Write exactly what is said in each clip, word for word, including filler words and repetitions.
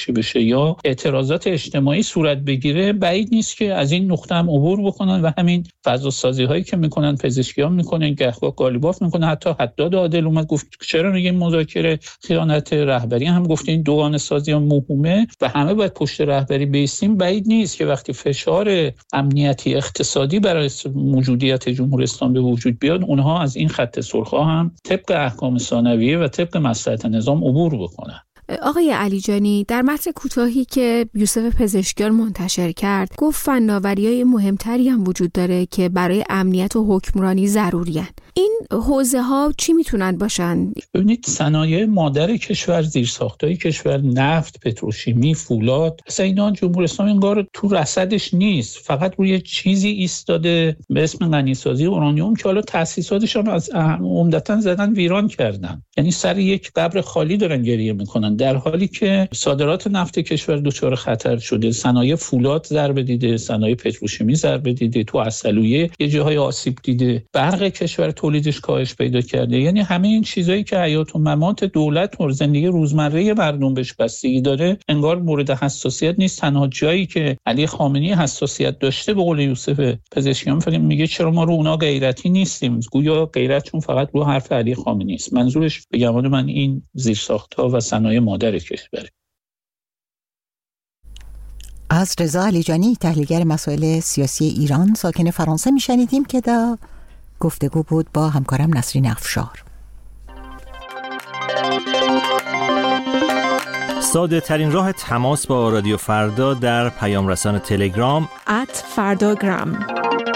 منتشر بشه یا اعتراضات اجتماعی صورت بگیره، بعید نیست که از این نقطه هم عبور بکنن و همین فضا سازی هایی که میکنن، پزشکیان میکنن، گهگاه قالیباف میکنن. حتی حداد عادل اومد گفت چرا میگه مذاکره خیانت، رهبری هم گفت این دوگانه سازی ها موهومه و همه باید پشت رهبری بیستیم. بعید نیست که وقتی فشار امنیتی اقتصادی برای موجودیت جمهوری اسلامی به وجود بیاد، اونها از این خط سرخ هم طبق احکام ثانویه و طبق مصلحت نظام عبور بکنن. آقای علیجانی، در متن کوتاهی که یوسف پزشکیان منتشر کرد گفت فناوری‌های مهمتری هم وجود داره که برای امنیت و حکمرانی ضروری‌اند. این حوزه ها چی میتونن باشن؟ ببینید صنایع مادر کشور، زیرساختای کشور، نفت، پتروشیمی، فولاد، اصلا اینا جمهوری اسلامی انگار تو رصدش نیست، فقط روی چیزی ایستاده به اسم غنیسازی اورانیوم که حالا تأسیساتش هم از عمدتاً زدن ویران کردن. یعنی سر یک قبر خالی دارن گریه میکنن، در حالی که صادرات نفت کشور دچار خطر شده، صنایع فولاد ضربه دیده، صنایع پتروشیمی ضربه دیده، تو عسلویه یه جاهای آسیب دیده، برق کشور تولیدش کاهش پیدا کرده. یعنی همه این چیزایی که حیات و ممات دولت و زندگی روزمره مردم بهش بستگی داره انگار مورد حساسیت نیست. تنها جایی که علی خامنه‌ای حساسیت داشته به قول یوسف پزشکیان فکر میگه چرا ما رو اونا غیرتی نیستیم، گویا غیرتشون فقط رو حرف علی خامنه‌ای است. منظورش به گمان من این زیرساخت‌ها و صنایع مادر کشوره. از رضا علیجانی، تحلیلگر مسائل سیاسی ایران ساکن فرانسه میشنیدیم که در گفتگو بود با همکارم نسرین افشار. ساده ترین راه تماس با رادیو فردا در پیام رسان تلگرام ات فرداگرام.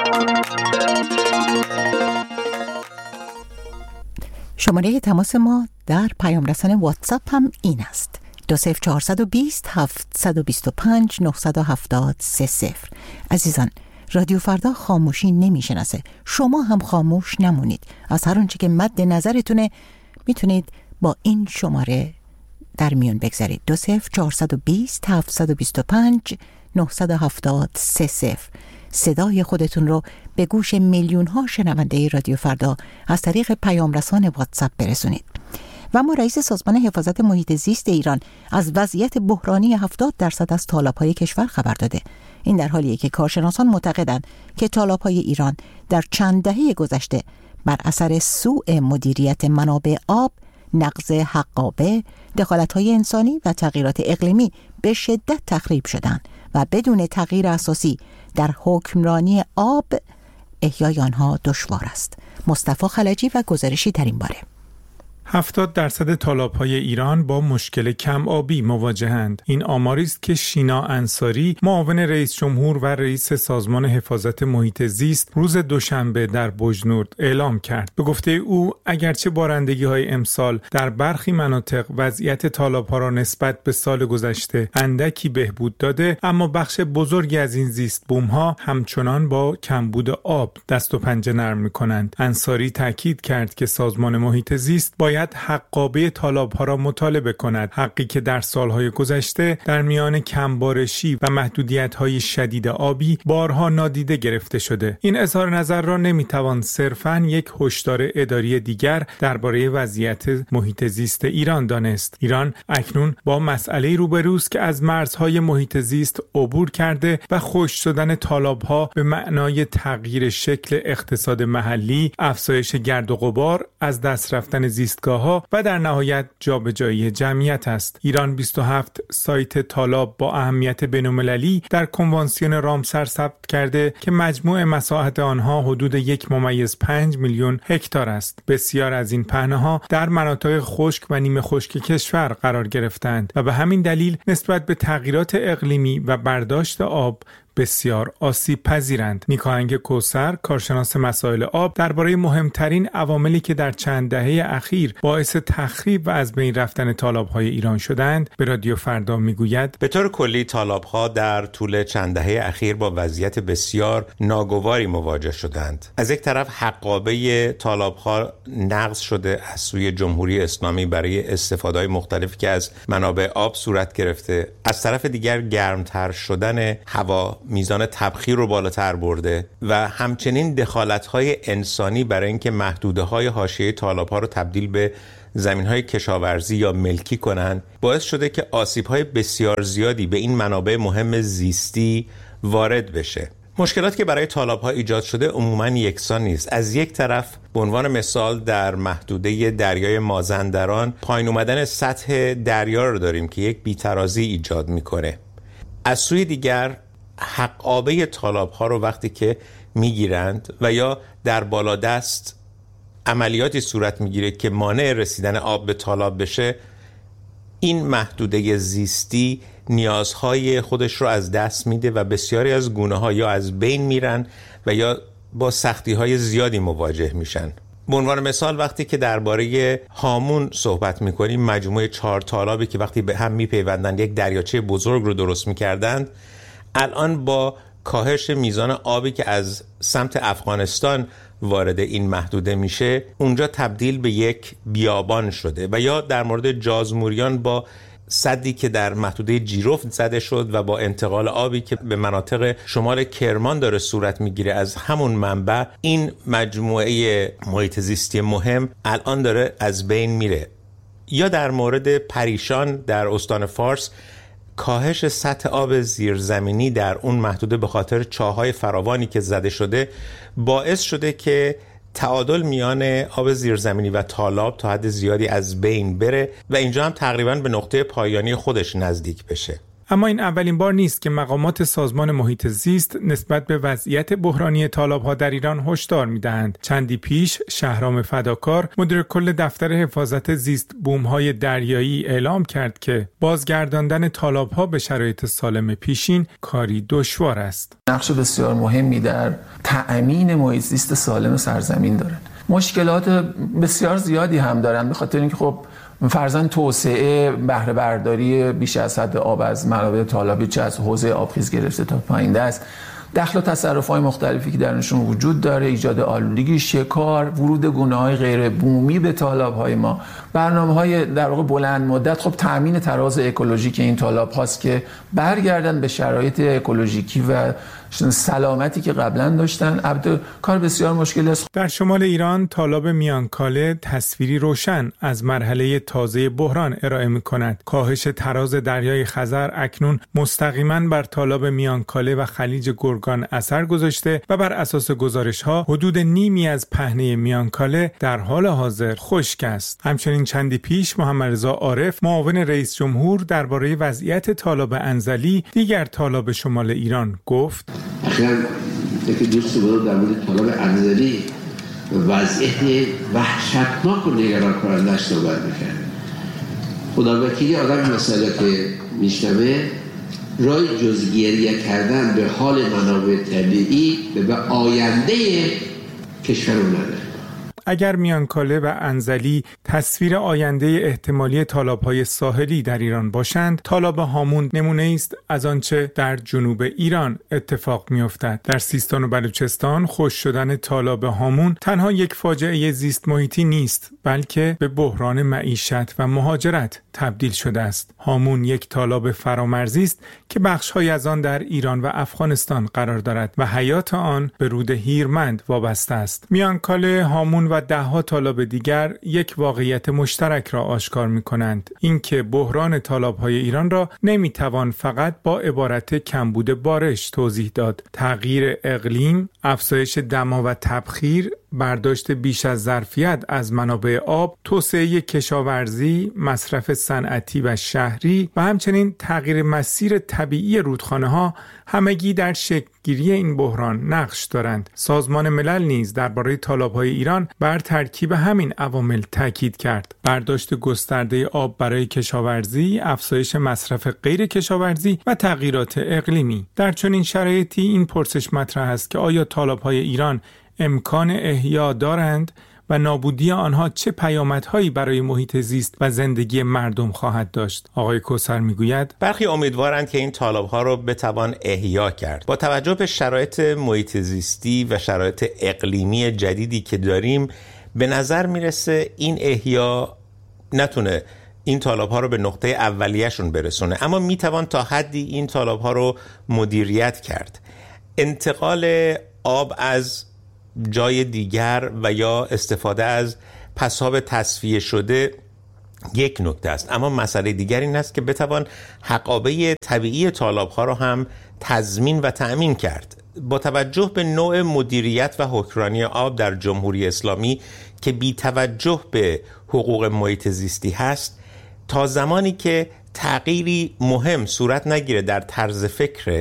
شماره تماس ما در پیام رسان واتساپ هم این است: دو صفر چهارصد و بیست هفتصد و بیست و پنج نهصد و هفتاد سه صفر. عزیزان، رادیو فردا خاموشی نمیشناسه، شما هم خاموش نمونید. از هر اونچه که مد نظرتونه میتونید با این شماره در میون بگذارید: دو صفر چهارصد و بیست هفتصد و بیست و پنج نهصد و هفتاد سه صفر. صدای خودتون رو به گوش میلیون ها شنونده رادیو فردا از طریق پیام رسان واتساپ برسونید. و اما رئیس سازمان حفاظت محیط زیست ایران از وضعیت بحرانی هفتاد درصد از تالاب‌های کشور خبر داده. این در حالیه که کارشناسان معتقدند که تالاب‌های ایران در چند دهه گذشته بر اثر سوء مدیریت منابع آب، نقض حقابه، دخالت‌های انسانی و تغییرات اقلیمی به شدت تخریب شدند و بدون تغییر اساسی در حکمرانی آب احیای آنها دشوار است. مصطفی خلجی و گزارشی در این باره. هفتاد درصد تالاب‌های ایران با مشکل کم آبی مواجهند. این آماری است که شینا انصاری، معاون رئیس جمهور و رئیس سازمان حفاظت محیط زیست، روز دوشنبه در بجنورد اعلام کرد. به گفته او، اگرچه بارندگی‌های امسال در برخی مناطق وضعیت تالاب‌ها را نسبت به سال گذشته اندکی بهبود داده، اما بخش بزرگی از این زیست بوم‌ها همچنان با کمبود آب دست و پنجه نرم می‌کنند. انصاری تاکید کرد که سازمان محیط زیست باید حقابه تالاب‌ها را مطالبه کند، حقی که در سالهای گذشته در میان کمبارشی و محدودیت‌های شدید آبی بارها نادیده گرفته شده. این اظهار نظر را نمی‌توان صرفاً یک هشدار اداری دیگر درباره وضعیت محیط زیست ایران دانست. ایران اکنون با مسئله روبروست که از مرزهای محیط زیست عبور کرده و خشک شدن تالاب‌ها به معنای تغییر شکل اقتصاد محلی، افزایش گرد و غبار، از دست رفتن زیست ها و در نهایت جابجایی جمعیت است. ایران بیست و هفت سایت تالاب با اهمیت بین‌المللی در کنوانسیون رامسر ثبت کرده که مجموع مساحت آنها حدود یک ممیز پنج میلیون هکتار است. بسیار از این پهنه‌ها در مناطق خشک و نیمه خشک کشور قرار گرفتند و به همین دلیل نسبت به تغییرات اقلیمی و برداشت آب بسیار آسیب پذیرند. نیکاهنگ کوثر، کارشناس مسائل آب، درباره مهمترین عواملی که در چند دهه اخیر باعث تخریب و از بین رفتن تالاب‌های ایران شدند به رادیو فردا میگوید: به طور کلی تالاب‌ها در طول چند دهه اخیر با وضعیت بسیار ناگواری مواجه شدند. از یک طرف حقابه تالاب‌ها نقض شده از سوی جمهوری اسلامی برای استفاده‌های مختلفی که از منابع آب صورت گرفته. از طرف دیگر گرمتر شدن هوا میزان تبخیر رو بالاتر برده و همچنین دخالت‌های انسانی برای اینکه محدوده‌های حاشیه تالاب‌ها رو تبدیل به زمین‌های کشاورزی یا ملکی کنند باعث شده که آسیب‌های بسیار زیادی به این منابع مهم زیستی وارد بشه. مشکلاتی که برای طالاب‌ها ایجاد شده عموماً یکسان نیست. از یک طرف به عنوان مثال در محدوده دریای مازندران پایین اومدن سطح دریا رو داریم که یک بی‌ترازی ایجاد می‌کنه. از سوی دیگر حقابه طالاب‌ها رو وقتی که می‌گیرند و یا در بالادست عملیاتی صورت می‌گیره که مانع رسیدن آب به طالاب بشه، این محدوده زیستی نیازهای خودش رو از دست میده و بسیاری از گونه‌ها یا از بین میرن و یا با سختی‌های زیادی مواجه میشن. به عنوان مثال وقتی که درباره هامون صحبت میکنیم، مجموعه چهار طالابی که وقتی به هم میپیوندند یک دریاچه بزرگ رو درست میکردند، الان با کاهش میزان آبی که از سمت افغانستان وارد این محدوده میشه، اونجا تبدیل به یک بیابان شده. و یا در مورد جازموریان با سدی که در محدوده جیرفت زده شد و با انتقال آبی که به مناطق شمال کرمان داره صورت میگیره از همون منبع، این مجموعه محیط زیستی مهم الان داره از بین میره. یا در مورد پریشان در استان فارس، کاهش سطح آب زیرزمینی در اون محدوده به خاطر چاه‌های فراوانی که زده شده باعث شده که تعادل میان آب زیرزمینی و تالاب تا حد زیادی از بین بره و اینجا هم تقریباً به نقطه پایانی خودش نزدیک بشه. اما این اولین بار نیست که مقامات سازمان محیط زیست نسبت به وضعیت بحرانی طالاب‌ها در ایران هشدار می‌دهند. چندی پیش شهرام فداکار، مدیر کل دفتر حفاظت زیست بوم‌های دریایی، اعلام کرد که بازگرداندن طالاب‌ها به شرایط سالم پیشین کاری دشوار است. نقش بسیار مهمی در تأمین محیط زیست سالم سرزمین دارند. مشکلات بسیار زیادی هم دارند، به خاطر اینکه خب فرضاً توسعه بهره برداری بیش از حد آب از منابع طالابی، چه از حوزه آبخیز گرفته تا پایین دست، دخل و تصرف‌های مختلفی که درشون وجود داره، ایجاد آلودگی، شکار، ورود گونه‌های غیر بومی به طالاب‌های ما، برنامه‌های در واقع بلند مدت، خب تامین تراز اکولوژیک این طالاب‌هاست که برگردن به شرایط اکولوژیکی و سلامتی که قبلا داشتن. البته کار بسیار مشکل است. در شمال ایران طالاب میانکاله تصویری روشن از مرحله تازه بحران ارائه می‌کند. کاهش تراز دریای خزر اکنون مستقیما بر طالاب میانکاله و خلیج گرگان اثر گذاشته و بر اساس گزارش‌ها حدود نیمی از پهنه میانکاله در حال حاضر خشک است. همچنین چندی پیش محمد رضا عارف، معاون رئیس جمهور، درباره وضعیت طالاب انزلی، دیگر طالاب شمال ایران گفت: اخیراً یکی دوست بود در مورد طالاب انزلی وضعیت وحشتناک و نگران کننده‌اش صحبت می‌کرد. خدا وکیلی آدم مسئله که میشنوه رای جزگیری کردن به حال منابع طبیعی و به آینده کشورمون نداره. اگر میانکاله و انزلی تصویر آینده احتمالی طالاب‌های ساحلی در ایران باشند، طالاب هامون نمونه است از آنچه در جنوب ایران اتفاق می‌افتد. در سیستان و بلوچستان خشک شدن طالاب هامون تنها یک فاجعه زیست محیطی نیست، بلکه به بحران معیشت و مهاجرت تبدیل شده است. هامون یک طالاب فرامرزی است که بخش‌های از آن در ایران و افغانستان قرار دارد و حیات آن به رود هیرمند وابسته است. میانکاله، هامون و ده‌ها طالاب دیگر یک واقعیت مشترک را آشکار می‌کنند، اینکه بحران طالاب‌های ایران را نمی‌توان فقط با عبارت کمبود بارش توضیح داد. تغییر اقلیم، افزایش دما و تبخیر، برداشت بیش از ظرفیت از منابع آب، توسعه کشاورزی، مصرف صنعتی و شهری و همچنین تغییر مسیر طبیعی رودخانه‌ها همگی در شکل‌گیری این بحران نقش دارند. سازمان ملل نیز درباره طالاب‌های ایران بر ترکیب همین عوامل تاکید کرد. برداشت گسترده آب برای کشاورزی، افزایش مصرف غیر کشاورزی و تغییرات اقلیمی. در چنین شرایطی این پرسش مطرح است که آیا طالاب‌های ایران امکان احیا دارند و نابودی آنها چه پیامدهایی برای محیط زیست و زندگی مردم خواهد داشت؟ آقای کوثر میگوید برخی امیدوارند که این طالاب‌ها را بتوان احیا کرد. با توجه به شرایط محیط زیستی و شرایط اقلیمی جدیدی که داریم، به نظر میرسه این احیا نتونه این طالاب‌ها رو به نقطه اولیه‌شون برسونه، اما میتوان تا حدی این طالاب‌ها رو مدیریت کرد. انتقال آب از جای دیگر و یا استفاده از پساب تصفیه شده یک نکته است، اما مسئله دیگر این است که بتوان حقابه طبیعی تالاب‌ها را هم تضمین و تأمین کرد. با توجه به نوع مدیریت و حکمرانی آب در جمهوری اسلامی که بی توجه به حقوق محیط زیستی هست، تا زمانی که تغییری مهم صورت نگیره در طرز فکر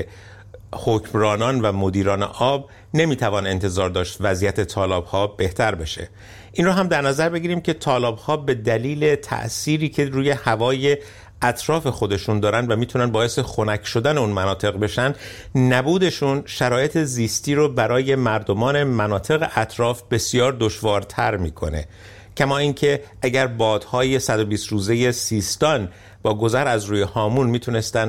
حکمرانان و مدیران آب، نمیتوان انتظار داشت وضعیت تالاب‌ها بهتر بشه. این رو هم در نظر بگیریم که تالاب‌ها به دلیل تأثیری که روی هوای اطراف خودشون دارن و میتونن باعث خنک شدن اون مناطق بشن، نبودشون شرایط زیستی رو برای مردمان مناطق اطراف بسیار دشوارتر میکنه. کما اینکه اگر بادهای صد و بیست روزه سیستان با گذر از روی هامون میتونستن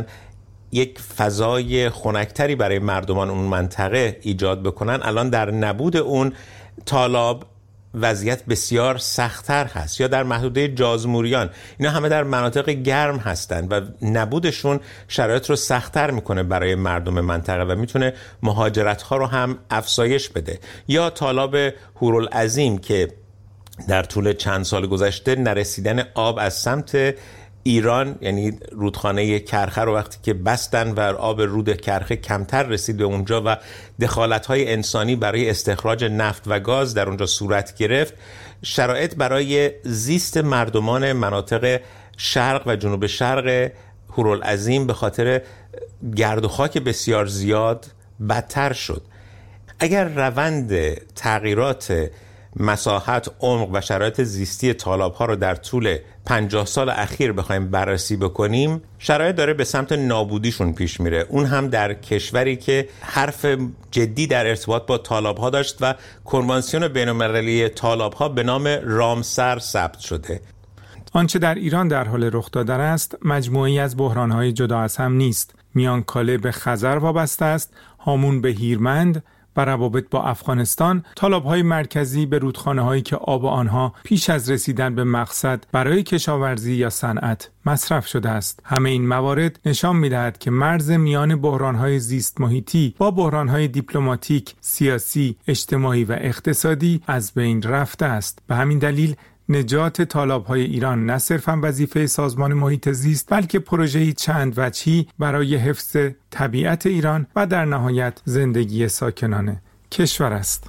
یک فضای خنکتری برای مردمان اون منطقه ایجاد بکنن، الان در نبود اون تالاب وضعیت بسیار سخت‌تر هست. یا در محدوده جازموریان، اینا همه در مناطق گرم هستند و نبودشون شرایط رو سخت‌تر میکنه برای مردم منطقه و میتونه مهاجرت‌ها رو هم افزایش بده. یا تالاب هورالعظیم که در طول چند سال گذشته نرسیدن آب از سمت ایران، یعنی رودخانه کرخه رو وقتی که بستن و آب رود کرخه کمتر رسید به اونجا و دخالت‌های انسانی برای استخراج نفت و گاز در اونجا صورت گرفت، شرایط برای زیست مردمان مناطق شرق و جنوب شرق هورالعظیم به خاطر گرد و خاک بسیار زیاد بدتر شد. اگر روند تغییرات مساحت، عمق و شرایط زیستی تالاب‌ها رو در طول پنجاه سال اخیر بخوایم بررسی بکنیم، شرایط داره به سمت نابودیشون پیش میره. اون هم در کشوری که حرف جدی در ارتباط با تالاب‌ها داشت و کنوانسیون بین‌المللی تالاب‌ها به نام رامسر ثبت شده. آنچه در ایران در حال رخ داده است، مجموعی از بحران‌های جدا از هم نیست. میانکاله به خزر وابسته است، هامون به هیرمند و روابط با افغانستان، تالاب‌های مرکزی به رودخانه‌هایی که آب آنها پیش از رسیدن به مقصد برای کشاورزی یا صنعت مصرف شده است. همه این موارد نشان می‌دهد که مرز میان بحران‌های زیست محیطی با بحران‌های دیپلماتیک، سیاسی، اجتماعی و اقتصادی از بین رفته است. به همین دلیل نجات تالاب‌های ایران نه صرفاً وظیفه سازمان محیط زیست، بلکه پروژه‌ای چند وجهی برای حفظ طبیعت ایران و در نهایت زندگی ساکنان کشور است.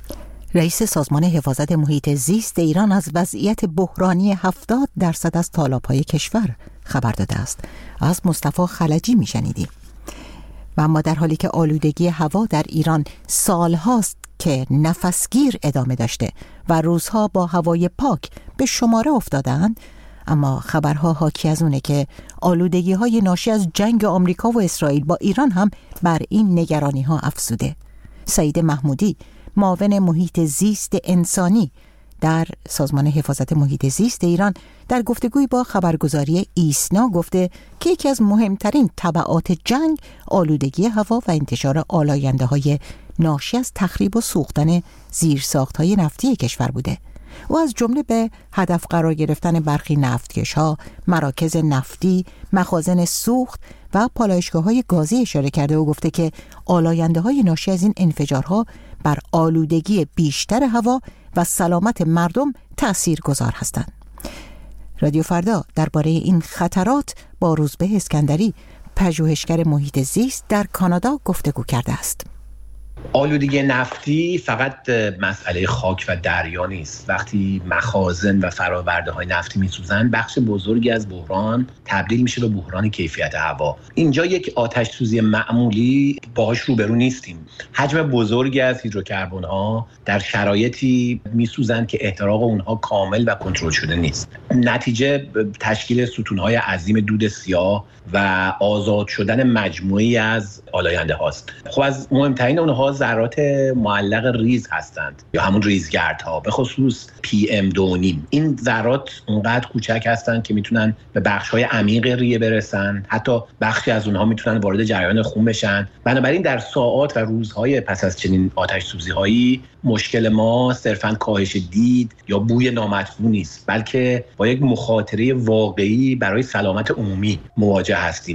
رئیس سازمان حفاظت محیط زیست ایران از وضعیت بحرانی هفتاد درصد از تالاب‌های کشور خبر داده است. از مصطفی خلجی می‌شنیدیم. و اما در حالی که آلودگی هوا در ایران سال‌هاست که نفسگیر ادامه داشته و روزها با هوای پاک به شماره افتادند، اما خبرها حاکی از اونه که آلودگی‌های ناشی از جنگ آمریکا و اسرائیل با ایران هم بر این نگرانی‌ها افزوده. سعید محمودی، معاون محیط زیست انسانی در سازمان حفاظت محیط زیست ایران، در گفتگوی با خبرگزاری ایسنا گفته که یکی از مهمترین تبعات جنگ آلودگی هوا و انتشار آلاینده‌های ناشی از تخریب و سوختن زیرساخت‌های نفتی کشور بوده. او از جمله به هدف قرار گرفتن برخی نفتکش‌ها، مراکز نفتی، مخازن سوخت و پالایشگاه‌های گازی اشاره کرده و گفته که آلاینده‌های ناشی از این انفجارها بر آلودگی بیشتر هوا و سلامت مردم تأثیرگذار هستند. رادیو فردا درباره این خطرات با روزبه اسکندری، پژوهشگر محیط زیست در کانادا گفتگو کرده است. آلودگی نفتی فقط مسئله خاک و دریا نیست. وقتی مخازن و فرآورده‌های نفتی میسوزن، بخش بزرگی از بحران تبدیل میشه به بحران کیفیت هوا. اینجا یک آتش سوزی معمولی باهاش روبرو نیستیم. حجم بزرگی از هیدروکربن‌ها در شرایطی میسوزن که احتراق اونها کامل و کنترل شده نیست. نتیجه تشکیل ستون‌های عظیم دود سیاه و آزاد شدن مجموعی از آلاینده هاست. خب از مهمترین اونها ذرات معلق ریز هستند یا همون ریزگردها، به خصوص پی ام دو نیم. این ذرات اونقدر کوچک هستند که میتونن به بخش‌های عمیق ریه برسن، حتی بخشی از اونها میتونن وارد جریان خون بشن. بنابراین در ساعات و روزهای پس از چنین آتش سوزی‌هایی مشکل ما صرفاً کاهش دید یا بوی نامطبوع نیست، بلکه با یک مخاطره واقعی برای سلامت عمومی مواجه هستیم.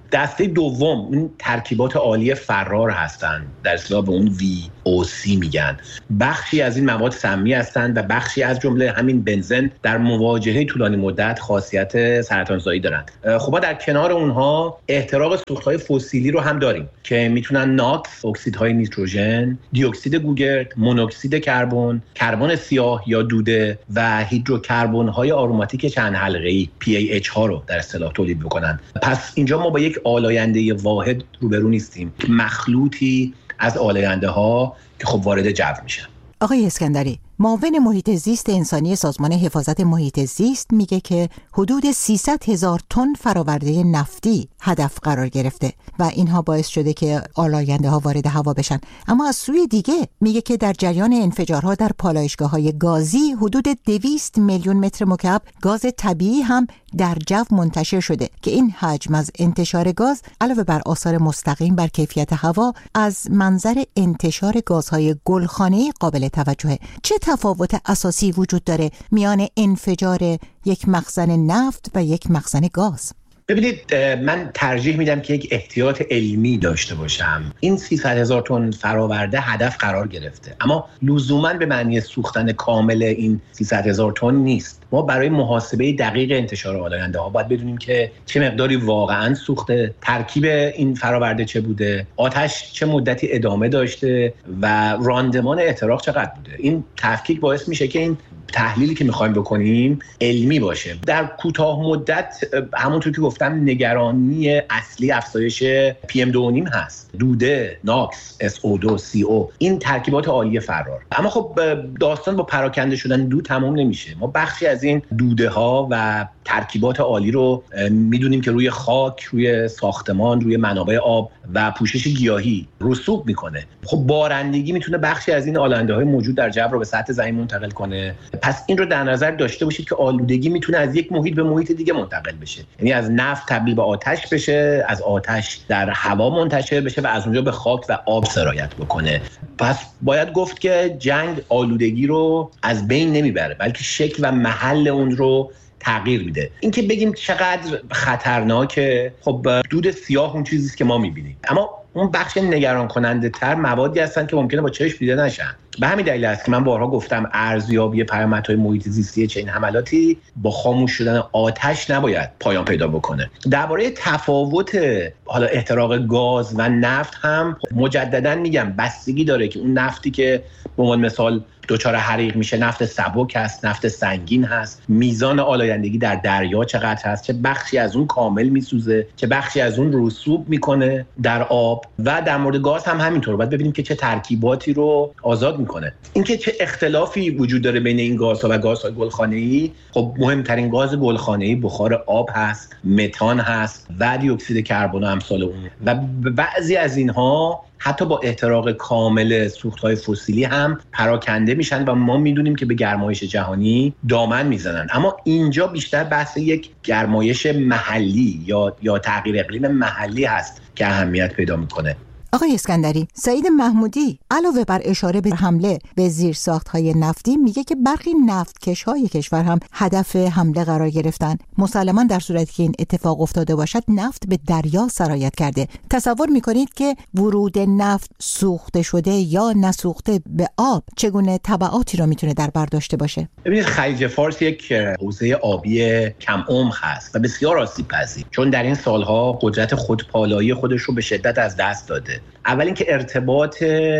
دسته دوم اون ترکیبات عالی فرار هستن، در اصطلاح به اون وی او سی میگن. بخشی از این مواد سمی هستند و بخشی از جمله همین بنزن در مواجهه طولانی مدت خاصیت سرطانزایی دارند. خب ما در کنار اونها احتراق سوختهای فسیلی رو هم داریم که میتونن ناکس، اکسیدهای نیتروژن، دی اکسید گوگرد، مونوکسید کربن، کربن سیاه یا دوده و هیدروکربن‌های آروماتیک چند حلقه‌ای پی ای اچ ها رو در اصطلاح تولید می‌کنن. پس اینجا ما با یک آلاینده واحد روبرو نیستیم، مخلوطی از آلاینده ها که خب وارد جو میشن. آقای اسکندری، معاون محیط زیست انسانی سازمان حفاظت محیط زیست میگه که حدود سیصد هزار تن فراورده نفتی هدف قرار گرفته و اینها باعث شده که آلاینده ها وارد هوا بشن. اما از سوی دیگه میگه که در جریان انفجارها در پالایشگاه های گازی حدود دویست میلیون متر مکعب گاز طبیعی هم در جو منتشر شده که این حجم از انتشار گاز علاوه بر آثار مستقیم بر کیفیت هوا از منظر انتشار گازهای گلخانه‌ای قابل توجهه. چه تفاوت اساسی وجود داره میان انفجار یک مخزن نفت و یک مخزن گاز؟ ببینید، من ترجیح میدم که یک احتیاط علمی داشته باشم. این سیصد هزار تن فراورده هدف قرار گرفته، اما لزوماً به معنی سوختن کامل این سیصد هزار تن نیست. ما برای محاسبه دقیق انتشار آلاینده ها باید بدونیم که چه مقداری واقعاً سوخته، ترکیب این فراورده چه بوده، آتش چه مدتی ادامه داشته و راندمان احتراق چقدر بوده. این تفکیک باعث میشه که این تحلیلی که میخوایم بکنیم علمی باشه. در کوتاه مدت همونطور که گفتم نگرانی اصلی افزایش پی ام دو و نیم هست، دوده، ناکس، اس او دو، سی او، این ترکیبات عالی فرار. اما خب داستان با پراکنده شدن دود تمام نمیشه. ما بخشی از این دوده ها و ترکیبات عالی رو میدونیم که روی خاک، روی ساختمان، روی منابع آب و پوشش گیاهی رسوب میکنه. خب بارندگی میتونه بخشی از این آلاینده های موجود در جو رو به سطح زمین منتقل کنه. پس این رو در نظر داشته باشید که آلودگی میتونه از یک محیط به محیط دیگه منتقل بشه، یعنی از نفت تبدیل به آتش بشه، از آتش در هوا منتشر بشه و از اونجا به خاک و آب سرایت بکنه. پس باید گفت که جنگ آلودگی رو از بین نمیبره، بلکه شکل و محل اون رو تغییر میده. اینکه بگیم چقدر خطرناکه، خب دود سیاه اون چیزیست که ما میبینیم، اما اون بخش نگران کننده تر موادی هستن که ممکنه با چشم دیده نشن. به همین دلیل است که من بارها گفتم ارزیابی پیامدهای محیط زیستی چنین حملاتی با خاموش شدن آتش نباید پایان پیدا بکنه. درباره تفاوت حالا احتراق گاز و نفت هم مجددا میگم بستگی داره که اون نفتی که به عنوان مثال دچار حریق میشه نفت سبک هست، نفت سنگین هست، میزان آلایندگی در دریا چقدر هست، چه بخشی از اون کامل میسوزه، چه بخشی از اون رسوب میکنه در آب. و در مورد گاز هم همینطور، باید ببینیم که چه ترکیباتی رو آزاد میکنه. اینکه چه اختلافی وجود داره بین این گازها و گازهای گلخانه‌ای، خب مهمترین گاز گلخانه‌ای بخار آب هست، متان هست و دی اکسید کربن و امثال اون. و بعضی از اینها حتی با احتراق کامل سوختهای فسیلی هم پراکنده میشن و ما میدونیم که به گرمایش جهانی دامن میزنن. اما اینجا بیشتر بحث یک گرمایش محلی یا یا تغییر اقلیم محلی هست که اهمیت پیدا میکنه. آقای اسکندری، سعید محمودی علاوه بر اشاره به حمله به زیرساخت‌های نفتی میگه که برخی نفتکش‌های کشور هم هدف حمله قرار گرفتن. مسلماً در صورتی که این اتفاق افتاده باشد نفت به دریا سرایت کرده. تصور میکنید که ورود نفت سوخته شده یا نسوخته به آب چگونه تبعاتی را میتونه در بر داشته باشه؟ ببینید، خلیج فارس یک حوزه آبی کم عمق هست و بسیار آسیب‌پذیر، چون در این سالها قدرت خودپالایی خودش رو به شدت از دست داده. اول اینکه ارتباط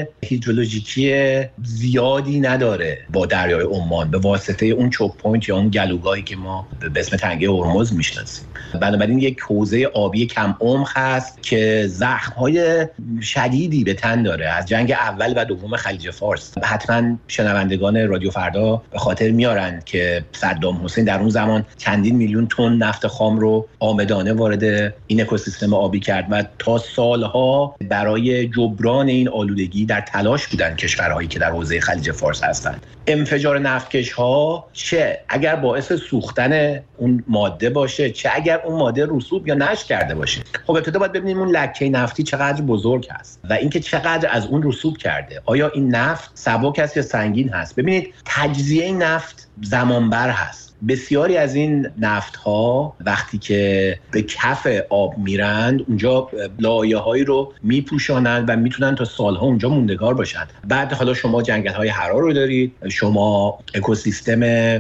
هیدرولوژیکی زیادی نداره با دریای عمان به واسطه اون چوک پوینت یا اون گلوگاهی که ما به اسم تنگه هرمز میشناسیم. بنابراین یک حوزه آبی کم عمق هست که زخم‌های شدیدی به تن داره از جنگ اول و دوم خلیج فارس. حتما شنوندگان رادیو فردا به خاطر میارن که صدام حسین در اون زمان چندین میلیون تن نفت خام رو آمدانه وارد این اکوسیستم آبی کرد و تا سالها برای جبران این آلودگی در تلاش بودن کشورهایی که در حوزه خلیج فارس هستند. انفجار نفتکش‌ها چه اگر باعث سوختن اون ماده باشه، چه اگر اون ماده رسوب یا نشت کرده باشه. خب ابتدا باید ببینیم اون لکه نفتی چقدر بزرگ هست و اینکه چقدر از اون رسوب کرده. آیا این نفت سبک است یا سنگین هست؟ ببینید تجزیه این نفت زمانبر هست. بسیاری از این نفت‌ها وقتی که به کف آب میرند اونجا لایه‌هایی رو میپوشانند و میتونن تا سالها اونجا موندگار باشند. بعد حالا شما جنگل‌های حرار رو دارید، شما اکوسیستم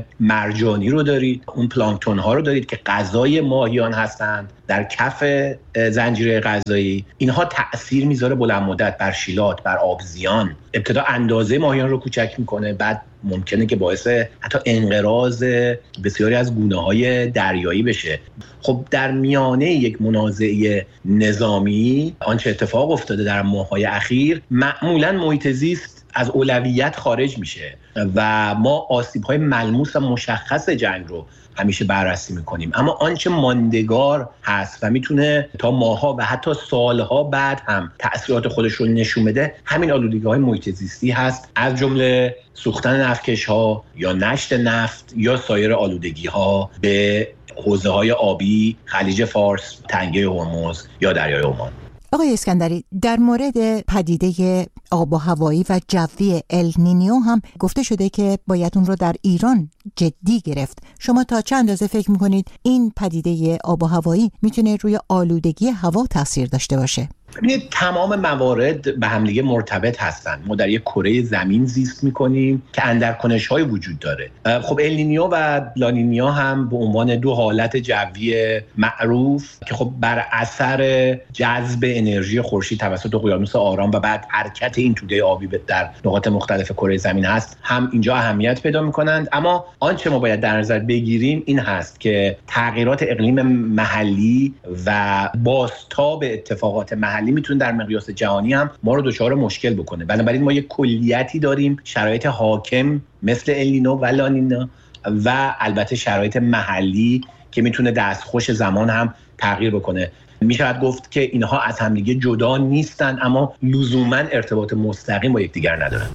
مرجانی رو دارید، اون پلانکتون‌ها رو دارید که غذای ماهیان هستند در کف زنجیره غذایی. اینها تأثیر میذاره بلند مدت بر شیلات، بر آبزیان. ابتدا اندازه ماهیان رو کوچک میکنه، بعد ممکنه که باعث حتی انقراض بسیاری از گونه‌های دریایی بشه. خب در میانه یک منازعه نظامی آنچه اتفاق افتاده در ماه‌های اخیر، معمولاً محیط زیست از اولویت خارج میشه و ما آسیب‌های ملموس و مشخص جنگ رو همیشه بررسی میکنیم. اما آنچه ماندگار هست و میتونه تا ماها و حتی سالها بعد هم تأثیرات خودش رو نشون بده، همین آلودگی‌های محیط زیستی هست، از جمله سوختن نفتکش‌ها یا نشت نفت یا سایر آلودگی‌ها به حوزه‌های آبی، خلیج فارس، تنگه هرمز یا دریای عمان. آقای اسکندری، در مورد پدیده آب و هوایی و جوی ال نینیو هم گفته شده که باید اون رو در ایران جدی گرفت. شما تا چند اندازه فکر میکنید این پدیده آب و هوایی میتونه روی آلودگی هوا تاثیر داشته باشه؟ ببینید تمام موارد به هم دیگه مرتبط هستن. ما در یک کره زمین زیست میکنیم که اندرکنش‌های وجود داره. خب ال نینیو و لا نینیو هم به عنوان دو حالت جوی معروف که خب بر اثر جذب انرژی خورشید توسط اقیانوس آرام و بعد حرکت این توده آبی در نقاط مختلف کره زمین هست، هم اینجا اهمیت پیدا میکنند. اما آنچه ما باید در نظر بگیریم این هست که تغییرات اقلیم محلی و بازتاب اتفاقات محلی میتونه در مقیاس جهانی هم ما رو دچار مشکل بکنه. بنابراین ما یک کلیتی داریم، شرایط حاکم مثل ال نینو و لا نینیو و البته شرایط محلی که میتونه دستخوش زمان هم تغییر بکنه. میشود گفت که اینها از همدیگه جدا نیستن اما لزوما ارتباط مستقیم با یکدیگر ندارن.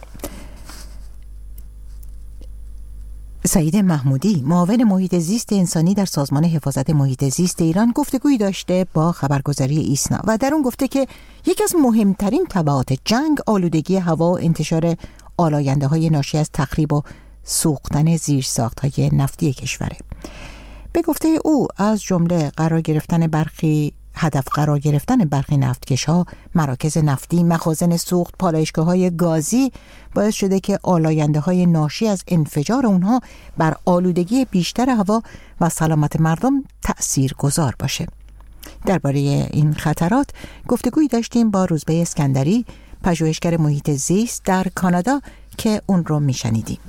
سعید محمودی، معاون محیط زیست انسانی در سازمان حفاظت محیط زیست ایران، گفتگویی داشته با خبرگزاری ایسنا و در اون گفته که یکی از مهمترین تبعات جنگ آلودگی هوا و انتشار آلاینده‌های ناشی از تخریب و سوختن زیرساخت‌های نفتی کشوره. به گفته او از جمله قرار گرفتن برخی هدف قرار گرفتن برخی نفتکش‌ها، مراکز نفتی، مخازن سوخت، پالایشگاه‌های گازی باعث شده که آلاینده‌های ناشی از انفجار اونها بر آلودگی بیشتر هوا و سلامت مردم تأثیرگذار باشه. درباره این خطرات گفتگویی داشتیم با روزبه اسکندری، پژوهشگر محیط زیست در کانادا که اون رو میشنیدیم.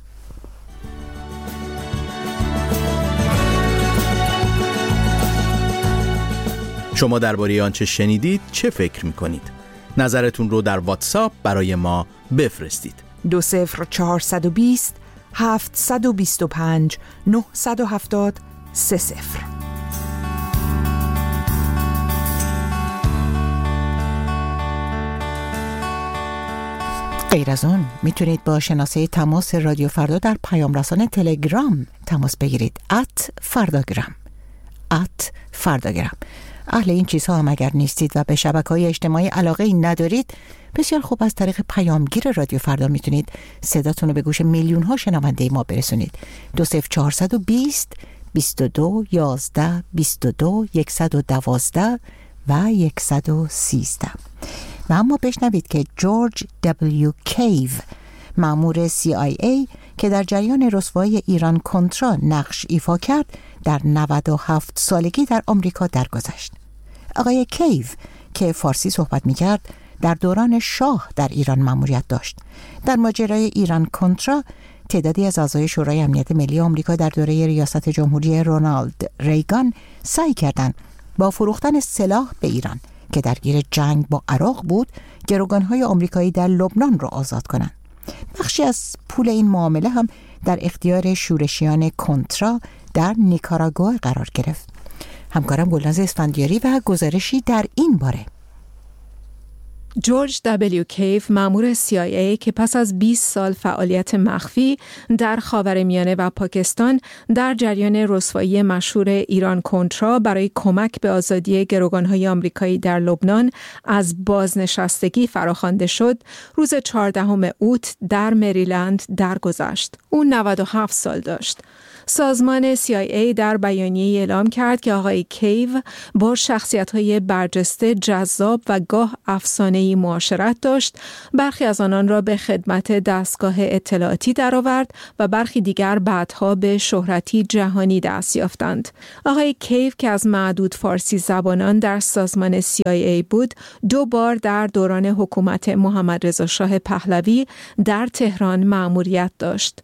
شما درباره آنچه شنیدید چه فکر می‌کنید؟ نظرتون رو در واتساپ برای ما بفرستید. دو صفر چهارصد و بیست هفتصد و بیست و پنج نهصد و هفتاد سه صفر. غیر از اون میتونید با شناسه تماس رادیو فردا در پیام رسان تلگرام تماس بگیرید. ات فرداگرام ات فرداگرام. اهل این چیزها هم اگر نیستید و به شبکه‌های اجتماعی علاقه ای ندارید، بسیار خوب از طریق پیامگیر رادیو فردا میتونید صداتون رو به گوش میلیون ها شنونده ما برسونید. دو صفر چهارصد و بیست بیست و دو یازده بیست و دو یکصد و دوازده و یکصد و سیزده. و اما بشنوید که جورج دبلیو کیو، مأمور سی آی ای که در جریان رسوایی ایران کنترا نقش ایفا کرد، در نود و هفت سالگی در آمریکا درگذشت. آقای کیو که فارسی صحبت می‌کرد، در دوران شاه در ایران مأموریت داشت. در ماجرای ایران کنترا تعدادی از اعضای شورای امنیت ملی آمریکا در دوره ریاست جمهوری رونالد ریگان سعی کردند با فروختن سلاح به ایران که درگیر جنگ با عراق بود، گروگان‌های آمریکایی در لبنان را آزاد کنند. بخشی از پول این معامله هم در اختیار شورشیان کنترا در نیکاراگوآ قرار گرفت. همکارم گلناز اسفندیاری و گزارشی در این باره. جورج دبلیو کیف، مأمور سی آی ای که پس از بیست سال فعالیت مخفی در خاورمیانه و پاکستان در جریان رسوایی مشهور ایران کنترا برای کمک به آزادی گروگان‌های آمریکایی در لبنان از بازنشستگی فراخوانده شد، روز چهاردهم اوت در مریلند درگذشت. او نود و هفت سال داشت. سازمان سی آی ای در بیانیه اعلام کرد که آقای کیو با شخصیت‌های برجسته، جذاب و گاه افسانه‌ای معاشرت داشت. برخی از آنان را به خدمت دستگاه اطلاعاتی درآورد و برخی دیگر بعدها به شهرتی جهانی دست یافتند. آقای کیو که از معدود فارسی زبانان در سازمان سی آی ای بود، دو بار در دوران حکومت محمد رضا شاه پهلوی در تهران مأموریت داشت.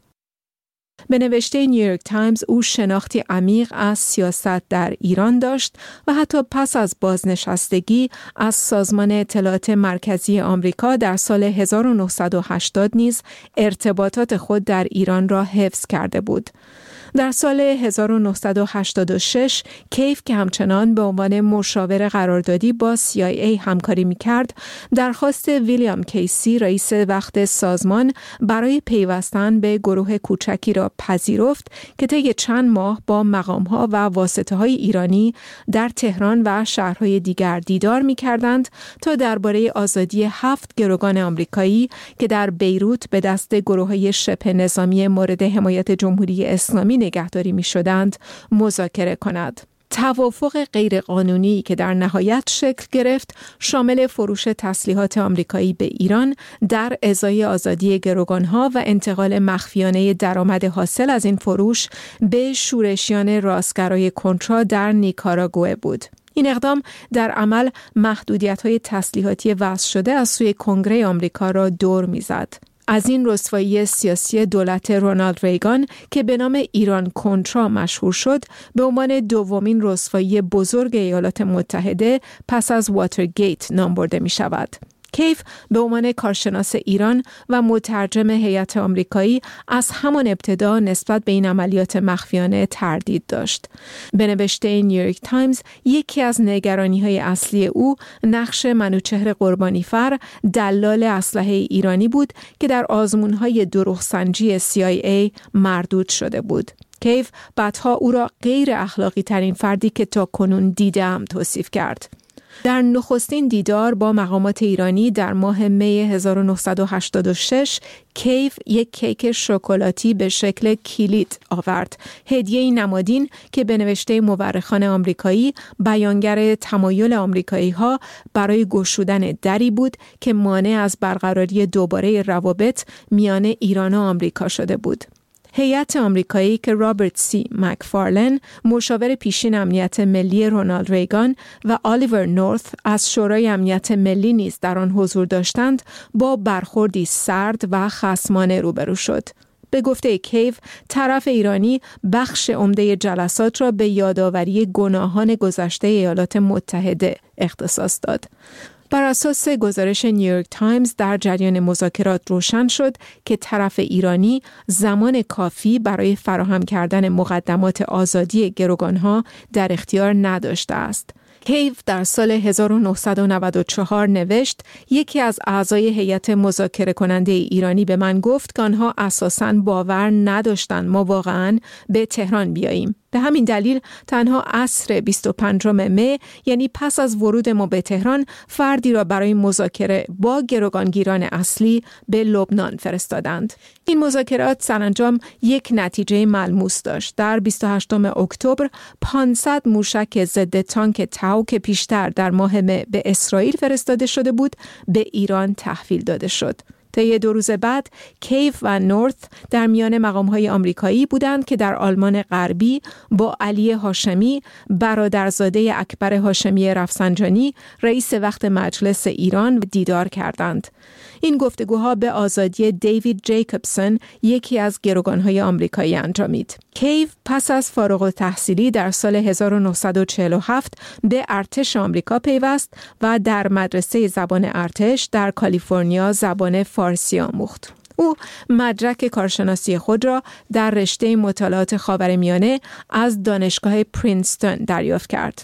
به نوشته نیویورک تایمز او شناختی عمیق از سیاست در ایران داشت و حتی پس از بازنشستگی از سازمان اطلاعات مرکزی آمریکا در سال هزار و نهصد و هشتاد نیز ارتباطات خود در ایران را حفظ کرده بود. در سال هزار و نهصد و هشتاد و شش کیف که همچنان به عنوان مشاور قراردادی با سی آی ای همکاری می‌کرد، درخواست ویلیام کیسی رئیس وقت سازمان برای پیوستن به گروه کوچکی را پذیرفت که طی چند ماه با مقام‌ها و واسطه‌های ایرانی در تهران و شهرهای دیگر دیدار می‌کردند تا درباره آزادی هفت گروگان آمریکایی که در بیروت به دست گروه‌های شبه نظامی مورد حمایت جمهوری اسلامی نگهداری می شدند مذاکره کند. توافق غیرقانونی که در نهایت شکل گرفت شامل فروش تسلیحات آمریکایی به ایران در ازای آزادی گروگانها و انتقال مخفیانه درآمد حاصل از این فروش به شورشیان راستگرای کنترا در نیکاراگوئه بود. این اقدام در عمل محدودیت‌های تسلیحاتی وضع شده از سوی کنگره آمریکا را دور می‌زد. از این رسوایی سیاسی دولت رونالد ریگان که به نام ایران کنترا مشهور شد، به عنوان دومین رسوایی بزرگ ایالات متحده پس از واترگیت نام برده می شود. کیف به عنوان کارشناس ایران و مترجم هیئت آمریکایی از همان ابتدا نسبت به این عملیات مخفیانه تردید داشت. به نوشته نیویورک تایمز، یکی از نگرانی‌های اصلی او نقش منوچهر قربانیفر، دلال اسلحه ایرانی بود که در آزمون‌های دروغسنجی سی آی ای مردود شده بود. کیف بعدها او را غیر اخلاقی ترین فردی که تا کنون دیدم توصیف کرد. در نخستین دیدار با مقامات ایرانی در ماه می هزار و نهصد و هشتاد و شش، کیف یک کیک شکلاتی به شکل کلید آورد، هدیه نمادین که به نوشته مورخان آمریکایی بیانگر تمایل آمریکایی‌ها برای گشودن دری بود که مانع از برقراری دوباره روابط میان ایران و آمریکا شده بود. هیئت آمریکایی که رابرت سی مکفارلن، مشاور پیشین امنیت ملی رونالد ریگان و آلیور نورث از شورای امنیت ملی نیز در آن حضور داشتند، با برخوردی سرد و خصمانه روبرو شد. به گفته کیف، طرف ایرانی بخش عمده جلسات را به یادآوری گناهان گذشته ایالات متحده اختصاص داد. بر اساس گزارش نیویورک تایمز، در جریان مذاکرات روشن شد که طرف ایرانی زمان کافی برای فراهم کردن مقدمات آزادی گروگانها در اختیار نداشته است. کیف در سال هزار و نهصد و نود و چهار نوشت: یکی از اعضای هیئت مذاکره کننده ایرانی به من گفت که آنها اساساً باور نداشتند ما واقعاً به تهران بیاییم. به همین دلیل تنها عصر بیست و پنجم می، یعنی پس از ورود ما به تهران، فردی را برای مذاکره با گروگانگیران اصلی به لبنان فرستادند. این مذاکرات سرانجام یک نتیجه ملموس داشت. در بیست و هشتم اکتبر پانصد موشک ضد تانک تاو که پیشتر در ماه می به اسرائیل فرستاده شده بود، به ایران تحویل داده شد. طی دو روز بعد، کیف و نورث در میان مقام‌های آمریکایی بودند که در آلمان غربی با علی هاشمی، برادرزاده اکبر هاشمی رفسنجانی، رئیس وقت مجلس ایران، دیدار کردند. این گفتگوها به آزادی دیوید جیکوبسون، یکی از گروگان‌های آمریکایی، انجامید. کیف پس از فارغ التحصیلی در سال هزار و نهصد و چهل و هفت به ارتش آمریکا پیوست و در مدرسه زبان ارتش در کالیفرنیا زبان فارسی آموخت. او مدرک کارشناسی خود را در رشته مطالعات خاورمیانه از دانشگاه پرینستون دریافت کرد.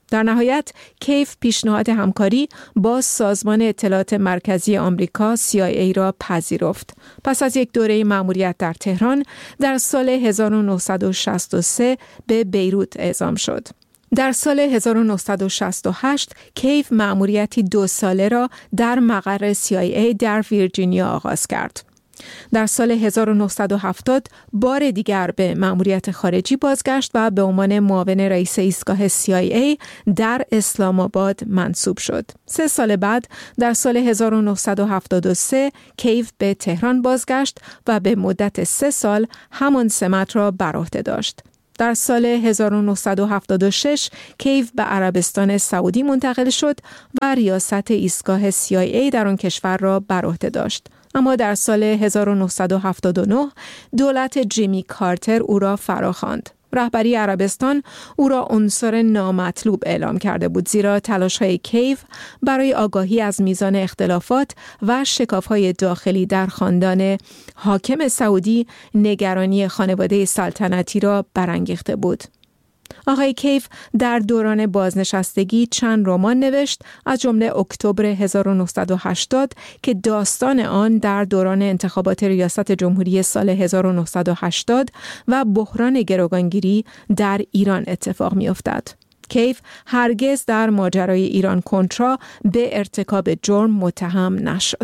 در نهایت کیف پیشنهاد همکاری با سازمان اطلاعات مرکزی آمریکا سی آی ای را پذیرفت. پس از یک دوره مأموریت در تهران در سال هزار و نهصد و شصت و سه به بیروت اعزام شد. در سال هزار و نهصد و شصت و هشت کیف مأموریتی دو ساله را در مقر سی آی ای در ویرجینیا آغاز کرد. در سال هزار و نهصد و هفتاد بار دیگر به مأموریت خارجی بازگشت و به عنوان معاون رئیس ایستگاه سی آی ای در اسلام آباد منصوب شد. سه سال بعد در سال هزار و نهصد و هفتاد و سه کیف به تهران بازگشت و به مدت سه سال همان سمت را بر عهده داشت. در سال هزار و نهصد و هفتاد و شش کیف به عربستان سعودی منتقل شد و ریاست ایستگاه سی آی ای در آن کشور را بر عهده داشت. اما در سال هزار و نهصد و هفتاد و نه دولت جیمی کارتر او را فراخواند. رهبری عربستان او را عنصر نامطلوب اعلام کرده بود، زیرا تلاش‌های کیف برای آگاهی از میزان اختلافات و شکاف‌های داخلی در خاندان حاکم سعودی نگرانی خانواده سلطنتی را برانگیخته بود. آقای کیف در دوران بازنشستگی چند رمان نوشت، از جمله اکتبر هزار و نهصد و هشتاد که داستان آن در دوران انتخابات ریاست جمهوری سال هزار و نهصد و هشتاد و بحران گروگانگیری در ایران اتفاق می‌افتد. کیف هرگز در ماجرای ایران کنترا به ارتکاب جرم متهم نشد.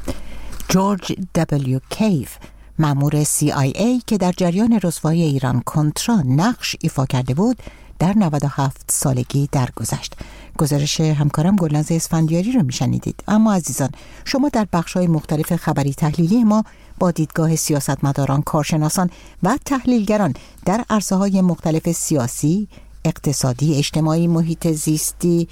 جورج دبلیو کیف، مأمور سی آی ای که در جریان رسوایی ایران کنترا نقش ایفا کرده بود، در نود و هفت سالگی درگذشت. گزارش همکارم گلناز اسفندیاری رو میشنیدید. اما عزیزان، شما در بخش‌های مختلف خبری تحلیلی ما با دیدگاه سیاستمداران، کارشناسان و تحلیلگران در عرصه‌های مختلف سیاسی، اقتصادی، اجتماعی، محیط زیستی،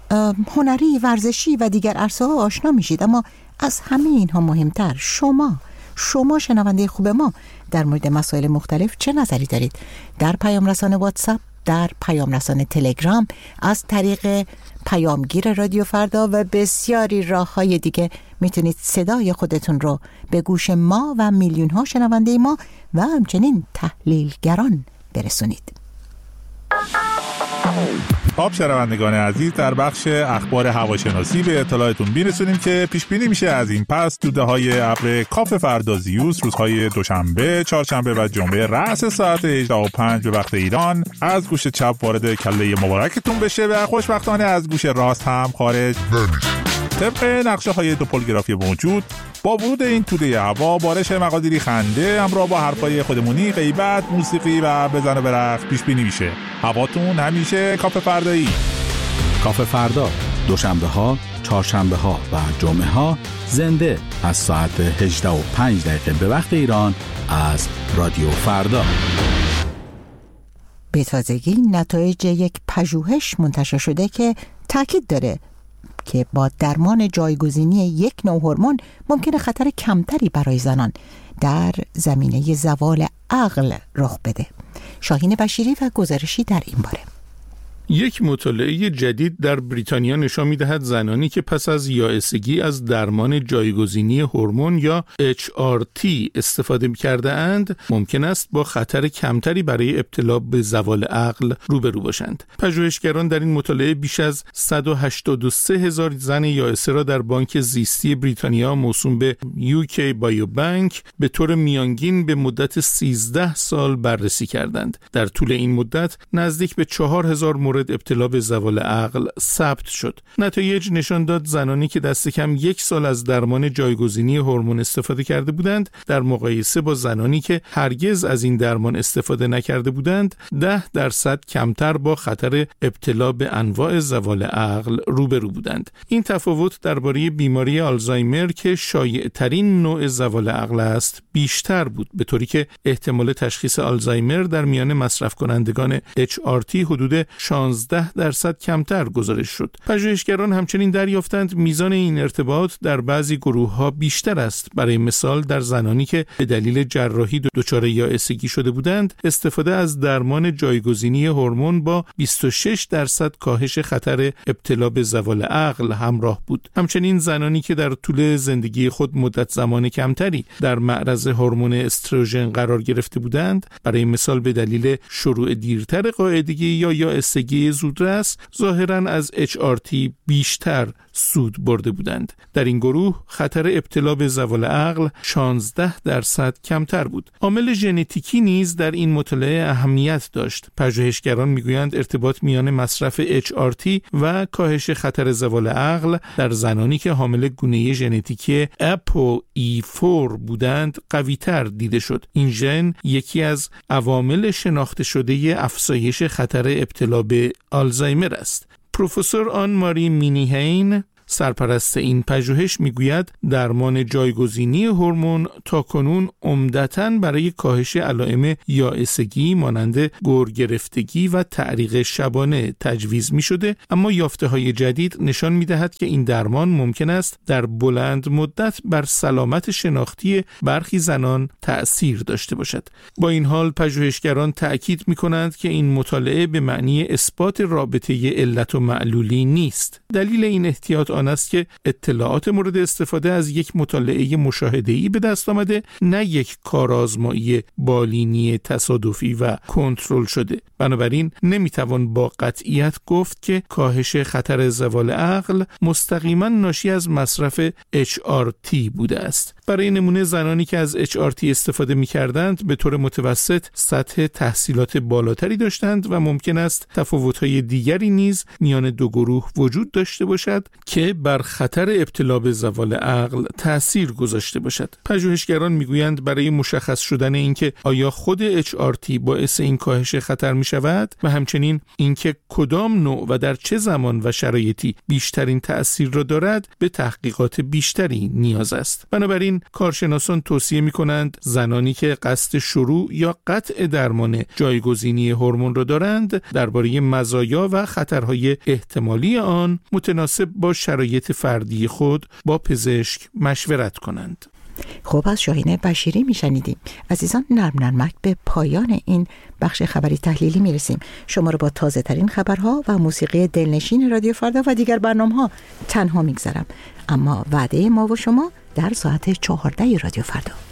هنری، ورزشی و دیگر عرصه‌ها آشنا میشید. اما از همه اینها مهمتر شما شما شنونده خوب ما در مورد مسائل مختلف چه نظری دارید؟ در پیام رسانه واتساپ، در پیام رسانه تلگرام، از طریق پیامگیر رادیو فردا و بسیاری راه‌های دیگه میتونید صدای خودتون رو به گوش ما و میلیون ها شنونده ما و همچنین تحلیلگران برسونید. خب شنوندگان عزیز، در بخش اخبار هواشناسی به اطلاعتون میرسونیم که پیش بینی میشه از این پس دوده‌های ابر کاف فردازیوس روزهای دوشنبه، چهارشنبه و جمعه رأس ساعت هجده و پنج به وقت ایران از گوش چپ وارد کله مبارکتون بشه و خوشبختانه از گوش راست هم خارج نمیشه. طبق نقشه های توپولگرافی موجود، با ورود این توده هوا بارش مقادیری خنده همراه با حرفای خودمونی، غیبت، موسیقی و بزن و برقص پیش بینی میشه. هواتون همیشه کاف فردایی. کاف فردا دوشنبه ها، چهارشنبه ها و جمعه ها زنده از ساعت هجده و پنج دقیقه به وقت ایران از رادیو فردا. به تازگی نتایج یک پژوهش منتشر شده که تاکید داره که با درمان جایگزینی یک نوع هورمون ممکنه خطر کمتری برای زنان در زمینه زوال عقل رخ بده. شاهین بشیری و گزارشی در این باره. یک مطالعه جدید در بریتانیا نشان می‌دهد زنانی که پس از یائسگی از درمان جایگزینی هورمون یا اچ آر تی استفاده می‌کرده‌اند ممکن است با خطر کمتری برای ابتلا به زوال عقل روبرو باشند. پژوهشگران در این مطالعه بیش از صد و هشتاد و سه هزار زن یائسه را در بانک زیستی بریتانیا موسوم به یو کی بایو بانک به طور میانگین به مدت سیزده سال بررسی کردند. در طول این مدت نزدیک به چهار هزار مورد ابتلا به زوال عقل ثبت شد. نتایج نشان داد زنانی که دست کم یک سال از درمان جایگزینی هورمون استفاده کرده بودند در مقایسه با زنانی که هرگز از این درمان استفاده نکرده بودند ده درصد کمتر با خطر ابتلا به انواع زوال عقل روبرو بودند. این تفاوت درباره بیماری آلزایمر که شایع ترین نوع زوال عقل است بیشتر بود، به طوری که احتمال تشخیص آلزایمر در میان مصرف کنندگان اچ آر تی حدود شانزده درصد کمتر گزارش شد. پژوهشگران همچنین دریافتند میزان این ارتباط در بعضی گروه‌ها بیشتر است. برای مثال در زنانی که به دلیل جراحی دچار یائسگی شده بودند، استفاده از درمان جایگزینی هورمون با بیست و شش درصد کاهش خطر ابتلا به زوال عقل همراه بود. همچنین زنانی که در طول زندگی خود مدت زمان کمتری در معرض هورمون استروژن قرار گرفته بودند، برای مثال به دلیل شروع دیرتر قاعدگی یا یائسگی یائسگی زودرس ظاهراً از اچ آر تی بیشتر سود برده بودند. در این گروه خطر ابتلا به زوال عقل شانزده درصد کمتر بود. عامل ژنتیکی نیز در این مطالعه اهمیت داشت. پژوهشگران میگویند ارتباط میان مصرف اچ آر تی و کاهش خطر زوال عقل در زنانی که حامل گونه ژنتیکی ای پی او ای چهار بودند قوی‌تر دیده شد. این ژن یکی از عوامل شناخته شده افزایش خطر ابتلا به آلزایمر است. پروفسور آن ماری مینیهین، سرپرست این پژوهش، میگوید درمان جایگزینی هورمون تاکنون عمدتاً برای کاهش علائم یائسگی مانند گرگرفتگی و تعریق شبانه تجویز می شده، اما یافته‌های جدید نشان می دهد که این درمان ممکن است در بلند مدت بر سلامت شناختی برخی زنان تأثیر داشته باشد. با این حال پژوهشگران تأکید می کنند که این مطالعه به معنی اثبات رابطه علت و معلولی نیست. دلیل این احتیاط آن است که اطلاعات مورد استفاده از یک مطالعه مشاهده‌ای به دست آمده، نه یک کارآزمایی بالینی تصادفی و کنترل شده. بنابراین نمیتوان با قطعیت گفت که کاهش خطر زوال عقل مستقیما ناشی از مصرف اچ آر تی بوده است. برای نمونه زنانی که از اچ آر تی استفاده می‌کردند به طور متوسط سطح تحصیلات بالاتری داشتند و ممکن است تفاوت‌های دیگری نیز میان دو گروه وجود داشته باشد که بر خطر ابتلا به زوال عقل تأثیر گذاشته باشد. پژوهشگران میگویند برای مشخص شدن اینکه آیا خود اچ آر تی باعث این کاهش خطر می شود و همچنین اینکه کدام نوع و در چه زمان و شرایطی بیشترین تأثیر را دارد به تحقیقات بیشتری نیاز است. بنابراین کارشناسان توصیه می کنند زنانی که قصد شروع یا قطع درمان جایگزینی هورمون را دارند درباره مزایا و خطرهای احتمالی آن متناسب با شرایط فردی خود با پزشک مشورت کنند. خب از شاهین بشیری میشنیدیم. عزیزان، نرم نرمک به پایان این بخش خبری تحلیلی میرسیم. شما رو با تازه ترین خبرها و موسیقی دلنشین رادیو فردا و دیگر برنامه‌ها تنها میگذارم، اما وعده ما و شما در ساعت چهارده رادیو فردا.